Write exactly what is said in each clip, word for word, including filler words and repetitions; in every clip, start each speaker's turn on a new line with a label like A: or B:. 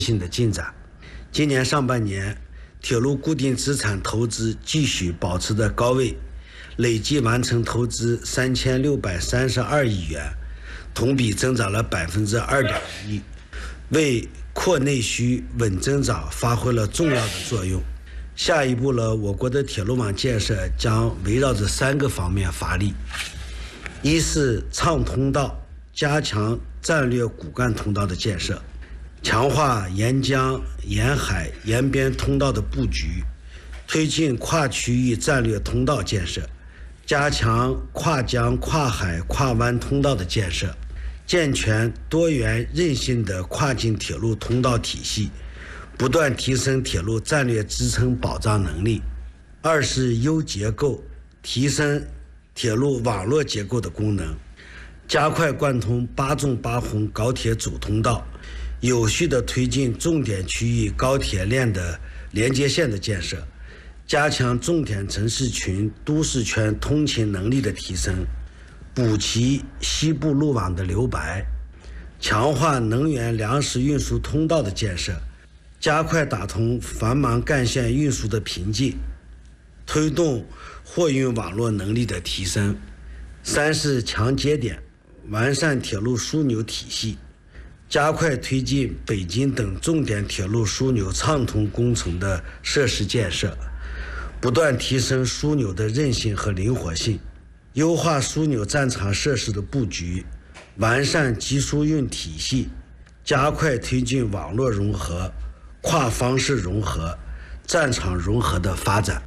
A: 性的进展。今年上半年，铁路固定资产投资继续保持在高位，累计完成投资三千六百三十二亿元，同比增长了百分之二点一，为扩内需、稳增长发挥了重要的作用。下一步呢，我国的铁路网建设将围绕着三个方面发力：一是畅通道，加强战略骨干通道的建设，强化沿江、沿海、沿边通道的布局，推进跨区域战略通道建设，加强跨江、跨海、跨湾通道的建设，健全多元韧性的跨境铁路通道体系，不断提升铁路战略支撑保障能力。二是优结构，提升铁路网络结构的功能，加快贯通八纵八横高铁主通道，有序地推进重点区域高铁链的连接线的建设，加强重点城市群、都市圈通勤能力的提升，补齐西部路网的留白，强化能源粮食运输通道的建设，加快打通繁忙干线运输的瓶颈，推动货运网络能力的提升。三是强节点，完善铁路枢纽体系，加快推进北京等重点铁路枢纽畅通工程的设施建设，不断提升枢纽的韧性和灵活性，优化枢纽战场设施的布局，完善集疏运体系，加快推进网络融合、跨方式融合、战场融合的发展。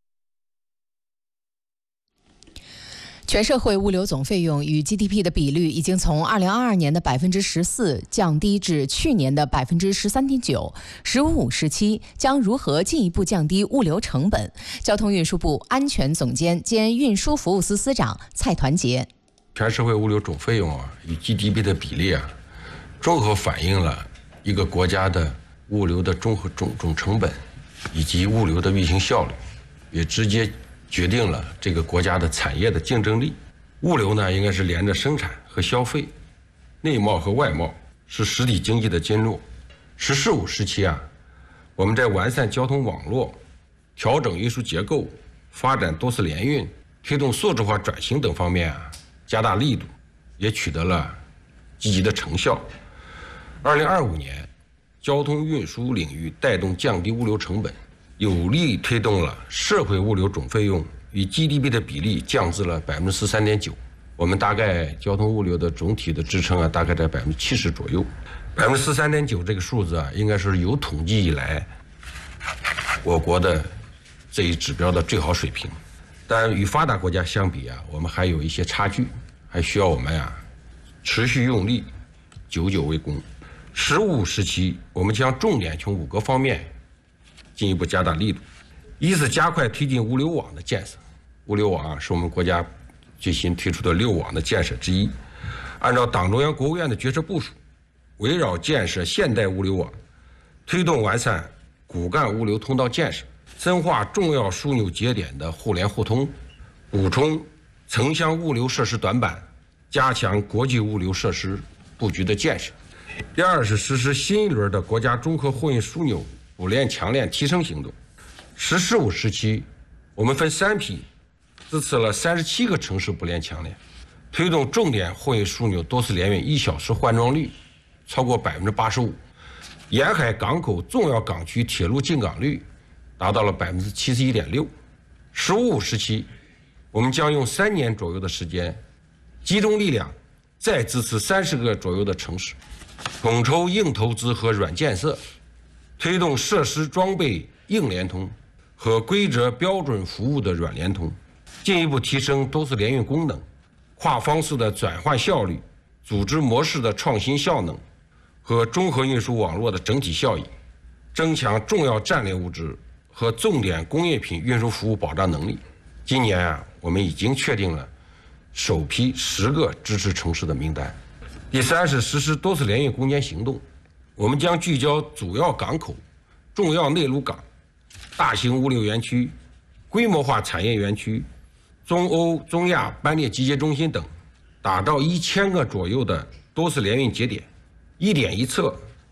B: 全社会物流总费用与 G D P 的比率已经从二零二二年的百分之十四降低至去年的百分之十三点九。十五五时期将如何进一步降低物流成本？交通运输部安全总监兼运输服务司司长蔡团结。
C: 全社会物流总费用啊与 G D P 的比例啊，综合反映了一个国家的物流的综合总总成本以及物流的运行效率，也直接决定了这个国家的产业的竞争力。物流呢，应该是连着生产和消费，内贸和外贸是实体经济的经络。十四五时期啊，我们在完善交通网络、调整运输结构、发展多次联运、推动数字化转型等方面啊，加大力度，也取得了积极的成效。二零二五年，交通运输领域带动降低物流成本，有力推动了社会物流总费用与 G D P 的比例降至了百分之十三点九。我们大概交通物流的总体的支撑啊，大概在百分之七十左右。百分之十三点九这个数字啊，应该是有统计以来我国的这一指标的最好水平。但与发达国家相比啊，我们还有一些差距，还需要我们啊持续用力，久久为功。十五时期，我们将重点从五个方面进一步加大力度。一是加快推进物流网的建设，物流网啊是我们国家最新推出的六网的建设之一。按照党中央、国务院的决策部署，围绕建设现代物流网，推动完善骨干物流通道建设，深化重要枢纽节点的互联互通，补充城乡物流设施短板，加强国际物流设施布局的建设。第二是实施新一轮的国家综合货运枢纽补链强链提升行动。十四五时期，我们分三批支持了三十七个城市补链强链，推动重点货运枢纽多次联运一小时换装率超过百分之八十五，沿海港口重要港区铁路进港率达到了百分之七十一点六。十五五时期，我们将用三年左右的时间，集中力量再支持三十个左右的城市，统筹硬投资和软建设，推动设施装备硬联通和规则标准服务的软联通，进一步提升多次联运功能、跨方式的转换效率、组织模式的创新效能和综合运输网络的整体效益，增强重要战略物资和重点工业品运输服务保障能力。今年啊，我们已经确定了首批十个支持城市的名单。第三是实施多次联运攻坚行动，我们将聚焦主要港口、重要内陆港、大型物流园区、规模化产业园区、中欧、中亚班列集结中心等，打造一千个左右的多次联运节点，一点一策，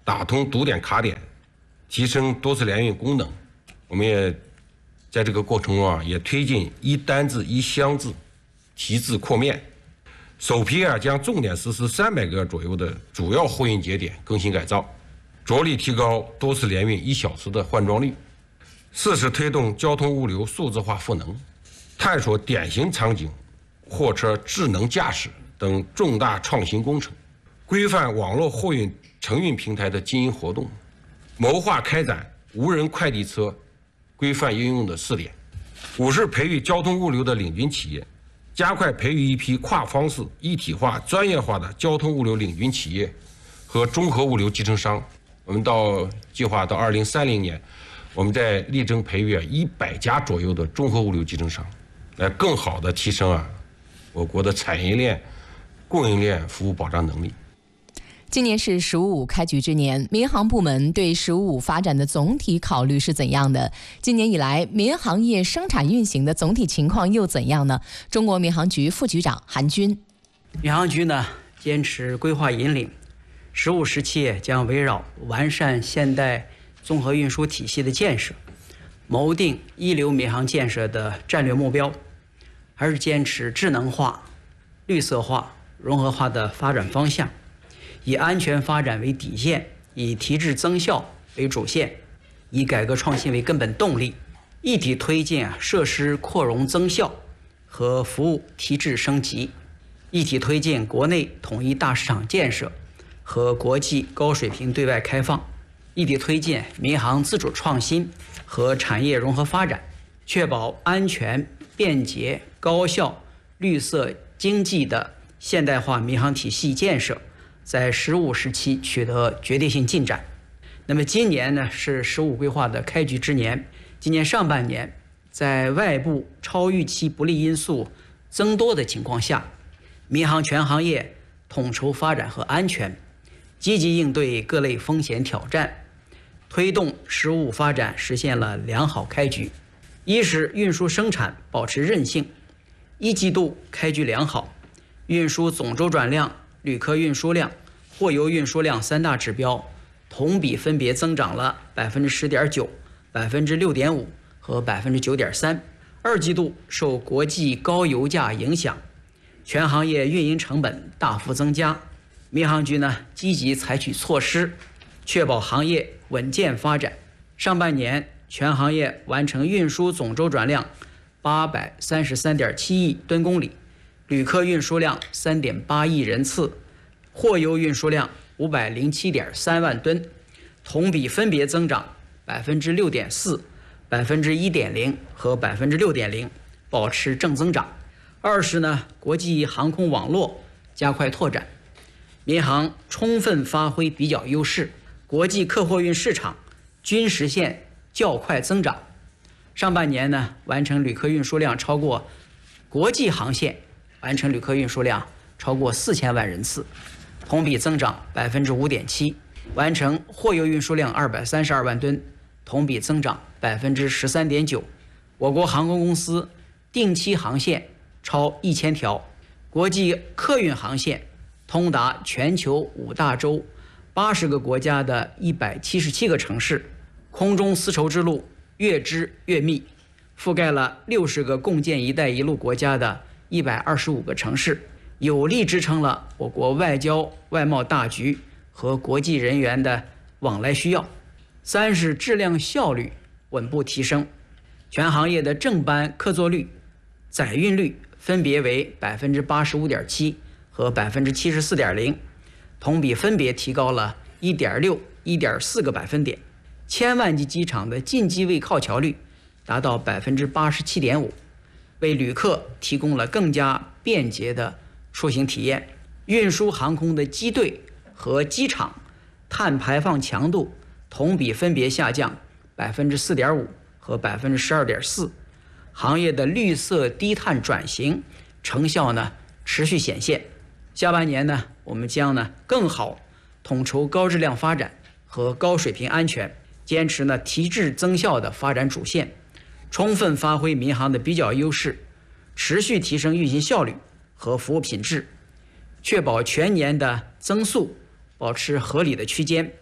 C: 打通堵点卡点，提升多次联运功能。我们也在这个过程中啊，也推进一单字一箱子提字扩面。首批啊，将重点实施三百个左右的主要货运节点更新改造，着力提高多次联运一小时的换装率。四是推动交通物流数字化赋能，探索典型场景货车智能驾驶等重大创新工程，规范网络货运承运平台的经营活动，谋划开展无人快递车规范应用的试点。五是培育交通物流的领军企业，加快培育一批跨方式、一体化、专业化的交通物流领军企业和综合物流集成商。我们到计划到二零三零年，我们在力争培育一百家左右的综合物流集成商，来更好的提升啊我国的产业链、供应链服务保障能力。
B: 今年是“十五五”开局之年，民航部门对“十五五”发展的总体考虑是怎样的？今年以来，民航业生产运行的总体情况又怎样呢？中国民航局副局长韩军：
D: 民航局呢，坚持规划引领，“十五”时期将围绕完善现代综合运输体系的建设，谋定一流民航建设的战略目标，还是坚持智能化、绿色化、融合化的发展方向。以安全发展为底线，以提质增效为主线，以改革创新为根本动力，一体推进啊设施扩容增效和服务提质升级，一体推进国内统一大市场建设和国际高水平对外开放，一体推进民航自主创新和产业融合发展，确保安全、便捷、高效、绿色、经济的现代化民航体系建设在“十五”时期取得决定性进展。那么今年呢是“十五”规划的开局之年。今年上半年，在外部超预期不利因素增多的情况下，民航全行业统筹发展和安全，积极应对各类风险挑战，推动“十五”发展实现了良好开局。一是运输生产保持韧性，一季度开局良好，运输总周转量、旅客运输量、货邮运输量三大指标同比分别增长了百分之十点九、百分之六点五和百分之九点三。二季度受国际高油价影响，全行业运营成本大幅增加。民航局呢积极采取措施，确保行业稳健发展。上半年全行业完成运输总周转量八百三十三点七亿吨公里，旅客运输量三点八亿人次，货邮运输量五百零七点三万吨，同比分别增长百分之六点四、百分之一点零和百分之六点零，保持正增长。二是呢，国际航空网络加快拓展，民航充分发挥比较优势，国际客货运市场均实现较快增长。上半年呢，完成旅客运输量超过国际航线。完成旅客运输量超过四千万人次，同比增长百分之五点七；完成货邮运输量二百三十二万吨，同比增长百分之十三点九。我国航空公司定期航线超一千条，国际客运航线通达全球五大洲、八十个国家的一百七十七个城市，空中丝绸之路越织越密，覆盖了六十个共建“一带一路”国家的一百二十五个城市，有力支撑了我国外交外贸大局和国际人员的往来需要。三是质量效率稳步提升，全行业的正班客座率、载运率分别为百分之八十五点七和百分之七十四点零，同比分别提高了一点六、一点四个百分点。千万级机场的进机位靠桥率达到百分之八十七点五。为旅客提供了更加便捷的出行体验。运输航空的机队和机场碳排放强度同比分别下降百分之四点五和百分之十二点四。行业的绿色低碳转型成效呢持续显现。下半年呢，我们将呢更好统筹高质量发展和高水平安全，坚持呢提质增效的发展主线。充分发挥民航的比较优势，持续提升运行效率和服务品质，确保全年的增速保持合理的区间，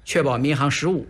D: 确保民航实务